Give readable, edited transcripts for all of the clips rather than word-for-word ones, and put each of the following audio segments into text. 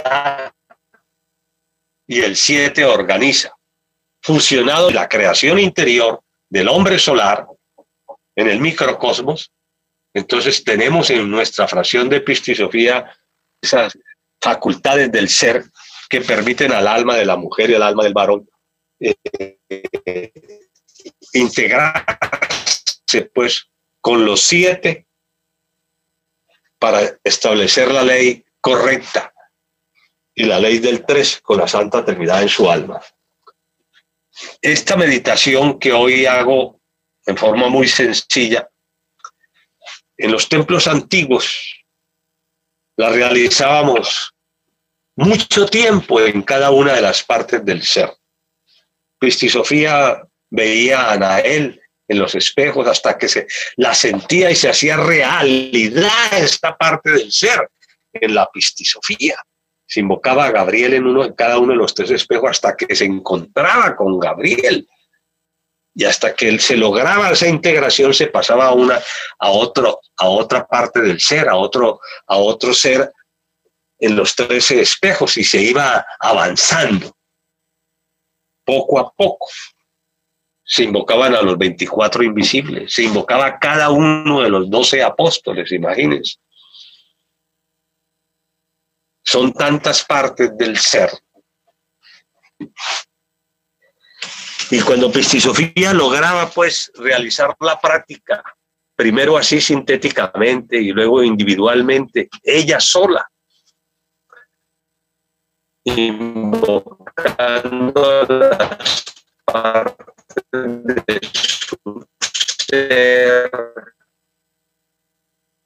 da y el 7 organiza. Fusionado la creación interior del hombre solar en el microcosmos, entonces tenemos en nuestra fracción de Pistisofía esas facultades del ser que permiten al alma de la mujer y al alma del varón integrarse pues con los 7 para establecer la ley correcta y la ley del 3 con la Santa Trinidad en su alma. Esta meditación que hoy hago en forma muy sencilla, en los templos antiguos la realizábamos mucho tiempo en cada una de las partes del ser. Pistisofía veía a Anael en los espejos hasta que se la sentía y se hacía realidad esta parte del ser en la Pistisofía. Se invocaba a Gabriel en cada uno de los 3 espejos hasta que se encontraba con Gabriel. Y hasta que se lograba esa integración se pasaba a otra parte del ser, a otro ser en los 13 espejos y se iba avanzando. Poco a poco se invocaban a los 24 invisibles, se invocaba a cada uno de los 12 apóstoles, imagínense. Son tantas partes del ser. Y cuando Pistisofía lograba pues realizar la práctica, primero así sintéticamente y luego individualmente, ella sola, invocando las partes de su ser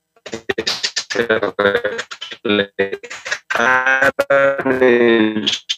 que se reflejaran en